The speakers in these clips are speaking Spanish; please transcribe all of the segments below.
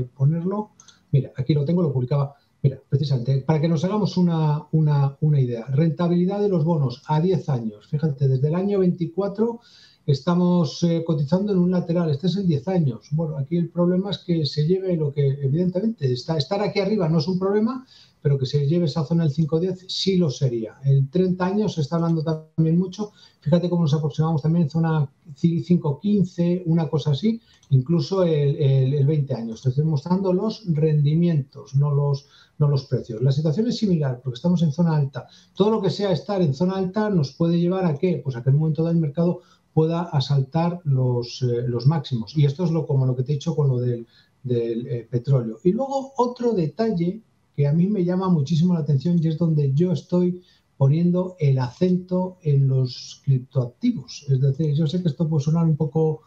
ponerlo. Mira, aquí lo tengo, lo publicaba. Mira, precisamente, para que nos hagamos una idea. Rentabilidad de los bonos a 10 años. Fíjate, desde el año 24 estamos cotizando en un lateral. Este es el 10 años. Bueno, aquí el problema es que se lleve lo que, evidentemente, estar aquí arriba no es un problema, pero que se lleve esa zona del 5-10 sí lo sería. El 30 años se está hablando también mucho. Fíjate cómo nos aproximamos también en zona 5-15, una cosa así, incluso el 20 años. Te estoy mostrando los rendimientos, no los precios. La situación es similar porque estamos en zona alta. Todo lo que sea estar en zona alta nos puede llevar a ¿qué? Pues a que en un momento dado el mercado pueda asaltar los máximos. Y esto es como lo que te he dicho con lo del petróleo. Y luego otro detalle que a mí me llama muchísimo la atención y es donde yo estoy poniendo el acento en los criptoactivos. Es decir, yo sé que esto puede sonar un poco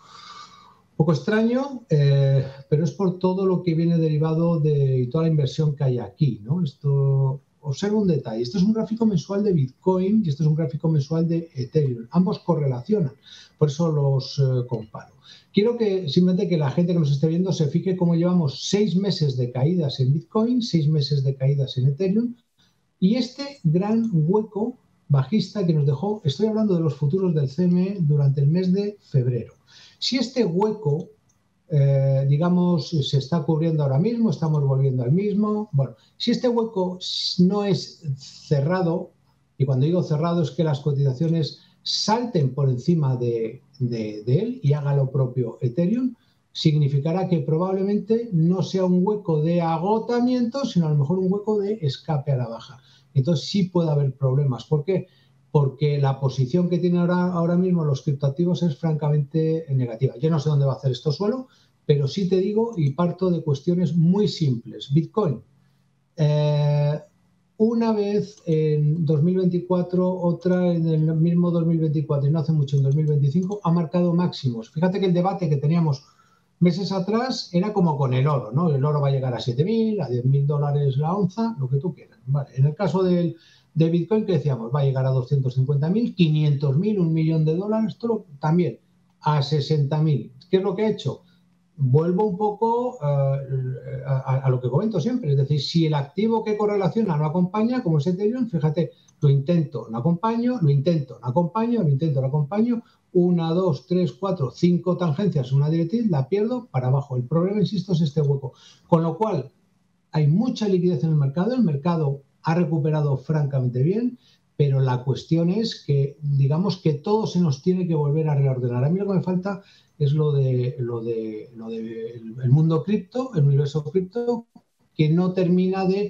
extraño, pero es por todo lo que viene derivado de toda la inversión que hay aquí, ¿no? Observa un detalle. Esto es un gráfico mensual de Bitcoin y esto es un gráfico mensual de Ethereum. Ambos correlacionan, por eso los comparo. Quiero que simplemente que la gente que nos esté viendo se fije cómo llevamos 6 meses de caídas en Bitcoin, 6 meses de caídas en Ethereum y este gran hueco bajista que nos dejó, estoy hablando de los futuros del CME durante el mes de febrero. Si este hueco, digamos, se está cubriendo ahora mismo, estamos volviendo al mismo, bueno, si este hueco no es cerrado, y cuando digo cerrado es que las cotizaciones salten por encima de él y haga lo propio Ethereum, significará que probablemente no sea un hueco de agotamiento, sino a lo mejor un hueco de escape a la baja. Entonces sí puede haber problemas. ¿Por qué? Porque la posición que tienen ahora mismo los criptoactivos es francamente negativa. Yo no sé dónde va a hacer esto suelo, pero sí te digo y parto de cuestiones muy simples. Bitcoin, una vez en 2024, otra en el mismo 2024 y no hace mucho en 2025, ha marcado máximos. Fíjate que el debate que teníamos meses atrás era como con el oro, ¿no? El oro va a llegar a 7.000, a 10.000 dólares la onza, lo que tú quieras. Vale. En el caso de Bitcoin, que decíamos, va a llegar a 250.000, 500.000, $1.000.000, todo también a 60.000. ¿Qué es lo que ha hecho? Vuelvo un poco a lo que comento siempre, es decir, si el activo que correlaciona no acompaña, como es Ethereum, fíjate, lo intento, no acompaño, lo intento, no acompaño, lo intento, no acompaño, 1, 2, 3, 4, 5 tangencias, una directriz, la pierdo para abajo. El problema, insisto, es este hueco. Con lo cual, hay mucha liquidez en el mercado ha recuperado francamente bien, pero la cuestión es que, digamos que todo se nos tiene que volver a reordenar. A mí lo que me falta es el mundo cripto, el universo cripto, que no termina de,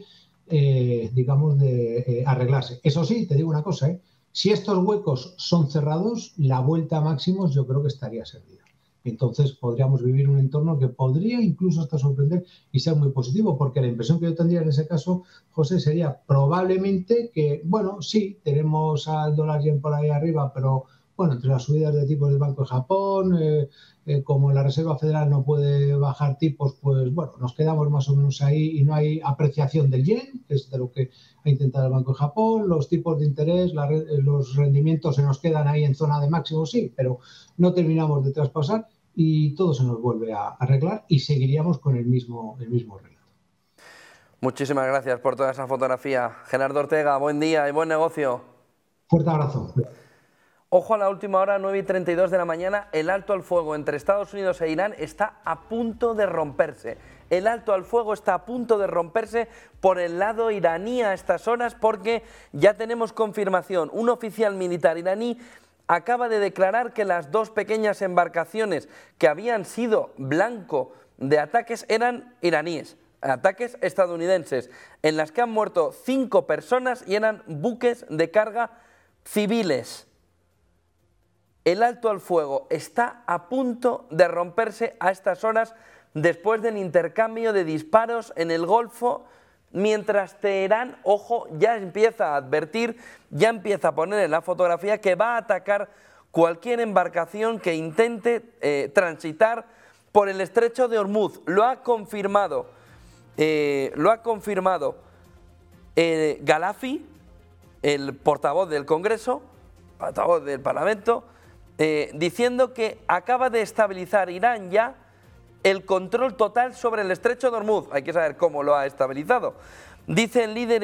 arreglarse. Eso sí, te digo una cosa, si estos huecos son cerrados, la vuelta a máximos yo creo que estaría servida. Entonces podríamos vivir un entorno que podría incluso hasta sorprender y ser muy positivo, porque la impresión que yo tendría en ese caso, José, sería probablemente que, bueno, sí, tenemos al dólar yen por ahí arriba, pero bueno, entre las subidas de tipos del Banco de Japón, como la Reserva Federal no puede bajar tipos, pues bueno, nos quedamos más o menos ahí y no hay apreciación del yen, que es de lo que ha intentado el Banco de Japón, los tipos de interés, los rendimientos se nos quedan ahí en zona de máximo, sí, pero no terminamos de traspasar y todo se nos vuelve a arreglar y seguiríamos con el mismo relato. Muchísimas gracias por toda esa fotografía. Gerardo Ortega, buen día y buen negocio. Fuerte abrazo. Ojo a la última hora, 9:32 de la mañana, el alto al fuego entre Estados Unidos e Irán está a punto de romperse. El alto al fuego está a punto de romperse por el lado iraní a estas horas porque ya tenemos confirmación. Un oficial militar iraní acaba de declarar que las dos pequeñas embarcaciones que habían sido blanco de ataques eran iraníes, ataques estadounidenses, en las que han muerto 5 personas y eran buques de carga civiles. El alto al fuego está a punto de romperse a estas horas después del intercambio de disparos en el Golfo, mientras Teherán, ojo, ya empieza a advertir, ya empieza a poner en la fotografía que va a atacar cualquier embarcación que intente transitar por el estrecho de Hormuz. Lo ha confirmado Galafi, el portavoz del Congreso, portavoz del Parlamento, diciendo que acaba de estabilizar Irán ya el control total sobre el estrecho de Hormuz. Hay que saber cómo lo ha estabilizado. Dice el líder